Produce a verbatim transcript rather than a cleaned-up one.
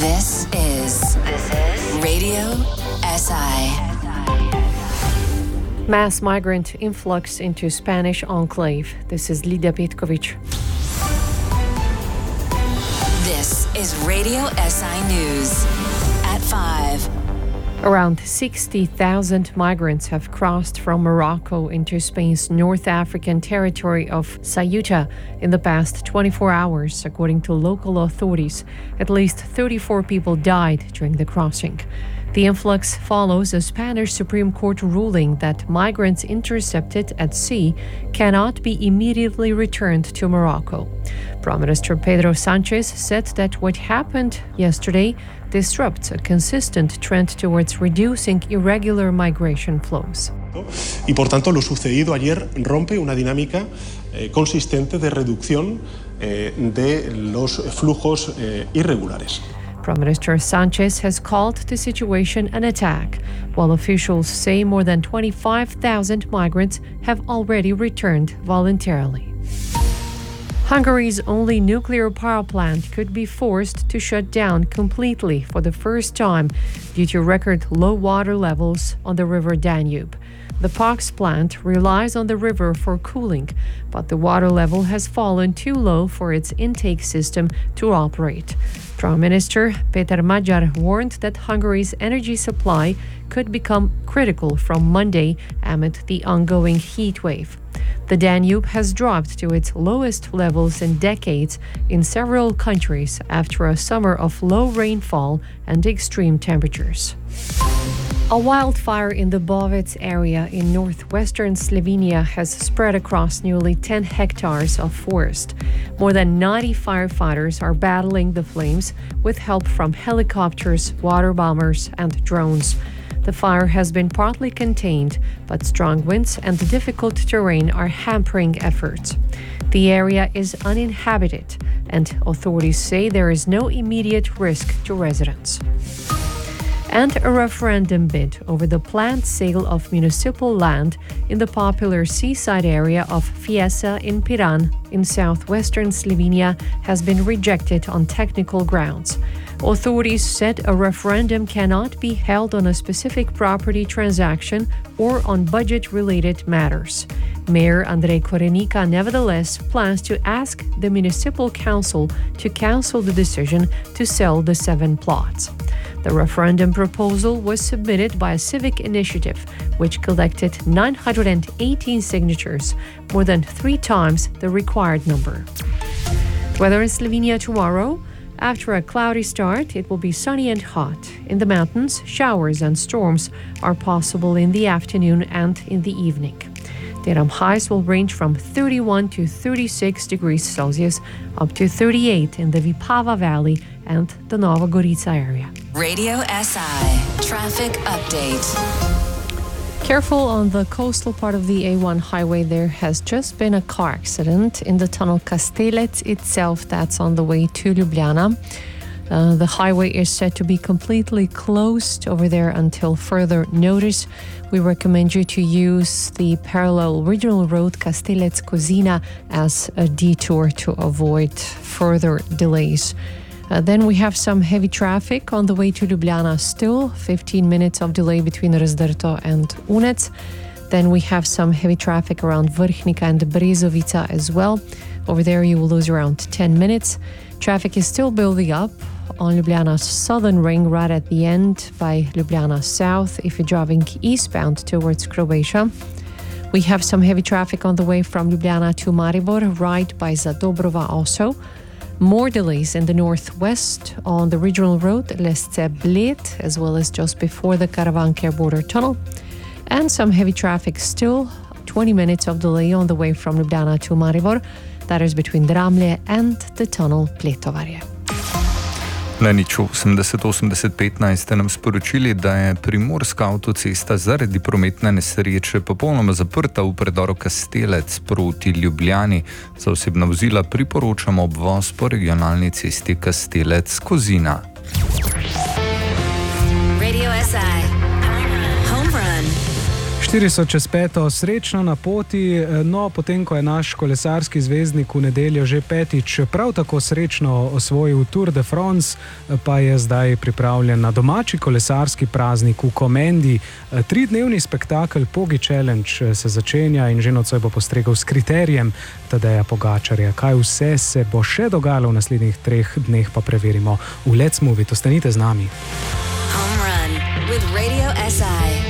This is this is Radio S I. Mass migrant influx into Spanish enclave. This is Lidia Petkovic. This is Radio S I News at five. Around sixty thousand migrants have crossed from Morocco into Spain's North African territory of Ceuta in the past twenty-four hours, according to local authorities. At least thirty-four people died during the crossing. The influx follows a Spanish Supreme Court ruling that migrants intercepted at sea cannot be immediately returned to Morocco. Prime Minister Pedro Sanchez said that what happened yesterday disrupts a consistent trend towards reducing irregular migration flows. Y por tanto, lo sucedido ayer rompe una dinámica eh, consistente de reducción eh, de los flujos eh, irregulares. Prime Minister Sanchez has called the situation an attack, while officials say more than twenty-five thousand migrants have already returned voluntarily. Hungary's only nuclear power plant could be forced to shut down completely for the first time due to record low water levels on the river Danube. The Paks plant relies on the river for cooling, but the water level has fallen too low for its intake system to operate. Prime Minister Peter Magyar warned that Hungary's energy supply could become critical from Monday amid the ongoing heat wave. The Danube has dropped to its lowest levels in decades in several countries after a summer of low rainfall and extreme temperatures. A wildfire in the Bovec area in northwestern Slovenia has spread across nearly ten hectares of forest. More than ninety firefighters are battling the flames with help from helicopters, water bombers, and drones. The fire has been partly contained, but strong winds and difficult terrain are hampering efforts. The area is uninhabited, and authorities say there is no immediate risk to residents. And a referendum bid over the planned sale of municipal land in the popular seaside area of Fiesa in Piran in southwestern Slovenia has been rejected on technical grounds. Authorities said a referendum cannot be held on a specific property transaction or on budget-related matters. Mayor Andrej Korenika nevertheless plans to ask the municipal council to cancel the decision to sell the seven plots. The referendum proposal was submitted by a civic initiative, which collected nine hundred eighteen signatures, more than three times the required number. Weather in Slovenia tomorrow. After a cloudy start, it will be sunny and hot. In the mountains, showers and storms are possible in the afternoon and in the evening. Daytime highs will range from thirty-one to thirty-six degrees Celsius, up to thirty-eight in the Vipava Valley and the Nova Gorica area. Radio S I Traffic Update. Careful on the coastal part of the A one highway. There has just been a car accident in the tunnel Kastelec itself. That's on the way to Ljubljana. Uh, the highway is said to be completely closed over there until further notice. We recommend you to use the parallel regional road Kastelec-Kozina as a detour to avoid further delays. Uh, then we have some heavy traffic on the way to Ljubljana still, fifteen minutes of delay between Razdrto and Unec. Then we have some heavy traffic around Vrhnika and Brezovica as well. Over there you will lose around ten minutes. Traffic is still building up on Ljubljana's southern ring right at the end by Ljubljana South if you're driving eastbound towards Croatia. We have some heavy traffic on the way from Ljubljana to Maribor right by Zadobrova also. More delays in the northwest on the regional road Lesce-Bled, as well as just before the Karavanke border tunnel. And some heavy traffic still, twenty minutes of delay on the way from Ljubljana to Maribor. That is between Dramlje and the tunnel Pletovarje. Na nič osemdeset osemdeset petnajst ste nam sporočili, da je primorska avtocesta zaradi prometne nesreče popolnoma zaprta v predoru Kastelec proti Ljubljani. Za osebna vozila priporočamo obvoz po regionalni cesti Kastelec-Kozina. Radio S I Home Run. Štiri so čez peto srečno na poti, no potem, ko je naš kolesarski zvezdnik v nedeljo že petič prav tako srečno osvojil Tour de France, pa je zdaj pripravljen na domači kolesarski praznik v Komendi. Tridnevni spektakel Pogi Challenge se začenja in že nocoj bo postregel s kriterijem Tadeja Pogačarja. Kaj vse se bo še dogajalo v naslednjih treh dneh, pa preverimo v Let's Move It. Ostanite z nami. Home Run with Radio S I.